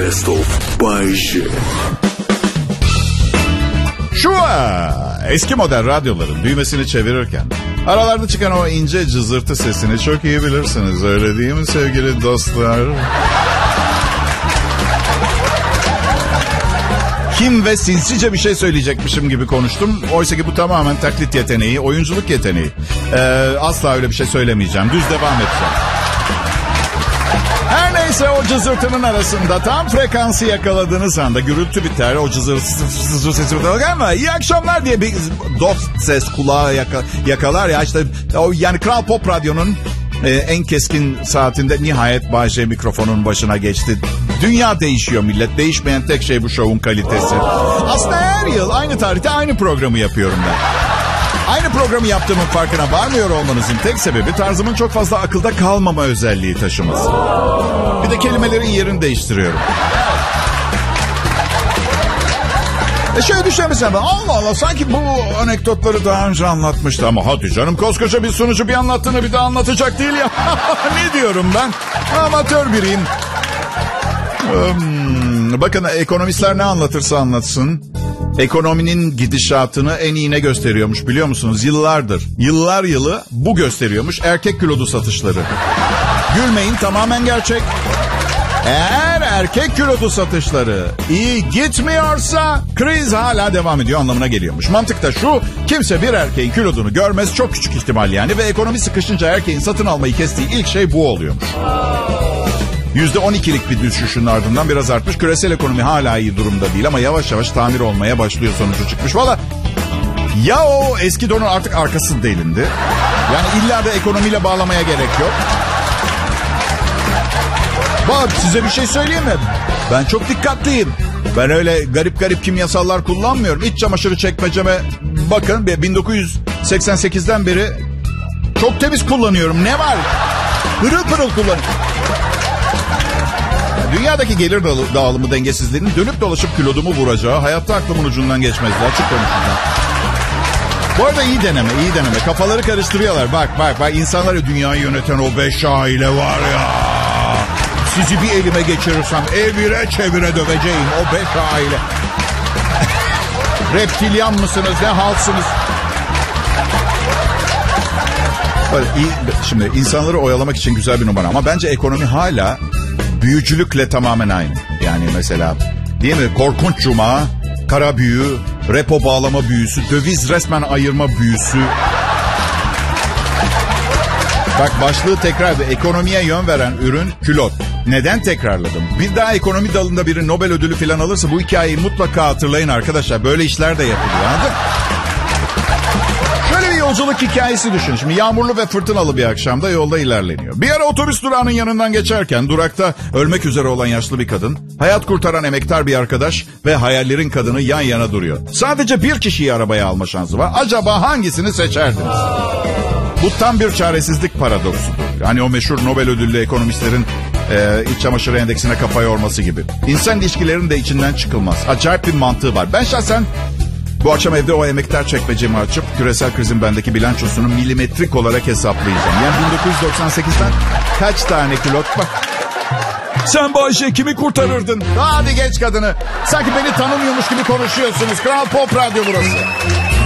Best of Bay J. Şu eski model radyoların düğmesini çevirirken aralarda çıkan o ince cızırtı sesini çok iyi bilirsiniz. Öyle değil mi sevgili dostlar? Kim ve sinsice bir şey söyleyecekmişim gibi konuştum. Oysa ki bu tamamen taklit yeteneği, oyunculuk yeteneği. Asla öyle bir şey söylemeyeceğim. Düz devam edeceğim. Her neyse, o cızırtının arasında tam frekansı yakaladığınız anda gürültü biter. O cızırtı sesi ama iyi akşamlar diye bir dost ses kulağa yakalar ya. İşte o, yani Kral Pop Radyo'nun en keskin saatinde nihayet Bay J mikrofonun başına geçti. Dünya değişiyor millet. Değişmeyen tek şey bu şovun kalitesi. Aslında her yıl aynı tarihte aynı programı yapıyorum ben. Aynı programı yaptığımın farkına varmıyor olmanızın tek sebebi tarzımın çok fazla akılda kalmama özelliği taşıması. Bir de kelimelerin yerini değiştiriyorum. Şöyle düşünmesem ben, Allah Allah, sanki bu anekdotları daha önce anlatmıştı ama hadi canım, koskoca bir sunucu bir anlattığını bir daha anlatacak değil ya. Ne diyorum ben? Amatör biriyim. Bakın, ekonomistler ne anlatırsa anlatsın, ekonominin gidişatını en iyi ne gösteriyormuş biliyor musunuz? Yıllar yılı bu gösteriyormuş: erkek kilodu satışları. Gülmeyin, tamamen gerçek. Eğer erkek kilodu satışları iyi gitmiyorsa kriz hala devam ediyor anlamına geliyormuş. Mantık da şu: kimse bir erkeğin kilodunu görmez, çok küçük ihtimal yani, ve ekonomi sıkışınca erkeğin satın almayı kestiği ilk şey bu oluyormuş. %12'lik bir düşüşün ardından biraz artmış. Küresel ekonomi hala iyi durumda değil ama yavaş yavaş tamir olmaya başlıyor sonucu çıkmış. Valla ya o eski donun artık arkası delindi. Yani illa da ekonomiyle bağlamaya gerek yok. Bak, size bir şey söyleyeyim mi? Ben çok dikkatliyim. Ben öyle garip kimyasallar kullanmıyorum. İç çamaşırı çekmeceme bakın, 1988'den beri çok temiz kullanıyorum. Ne var? Pırıl pırıl kullanıyorum. Dünyadaki gelir dağılımı dengesizliğinin dönüp dolaşıp kilodumu vuracağı hayatta aklımın ucundan geçmezdi. Açık konuşacağım. Bu arada iyi deneme. Kafaları karıştırıyorlar. Bak. İnsanları, dünyayı yöneten o 5 aile var ya. Sizi bir elime geçirirsem evire çevire döveceğim o 5 aile. Reptilyan mısınız, ne halsınız? Böyle şimdi insanları oyalamak için güzel bir numara ama bence ekonomi hala büyücülükle tamamen aynı. Yani mesela, değil mi? Korkunç cuma, kara büyü, repo bağlama büyüsü, döviz resmen ayırma büyüsü. Bak, başlığı tekrar: ekonomiye yön veren ürün külot. Neden tekrarladım? Bir daha ekonomi dalında biri Nobel ödülü falan alırsa bu hikayeyi mutlaka hatırlayın arkadaşlar. Böyle işler de yapılıyor, anladın? Şöyle bir yolculuk hikayesi düşün. Şimdi yağmurlu ve fırtınalı bir akşamda yolda ilerleniyor. Bir ara otobüs durağının yanından geçerken durakta ölmek üzere olan yaşlı bir kadın, hayat kurtaran emektar bir arkadaş ve hayallerin kadını yan yana duruyor. Sadece bir kişiyi arabaya alma şansı var. Acaba hangisini seçerdiniz? Bu tam bir çaresizlik paradoksudur. Hani o meşhur Nobel ödüllü ekonomistlerin iç çamaşırı endeksine kafa yorması gibi. İnsan ilişkilerinin de içinden çıkılmaz. Acayip bir mantığı var. Ben şahsen bu akşam evde o emektar çekmecemi açıp küresel krizin bendeki bilançosunu milimetrik olarak hesaplayacağım. Yani 1998'den kaç tane kilot bak. Sen Bay J kimi kurtarırdın? Hadi geç kadını. Sanki beni tanımıyormuş gibi konuşuyorsunuz. Kral Pop Radyo burası.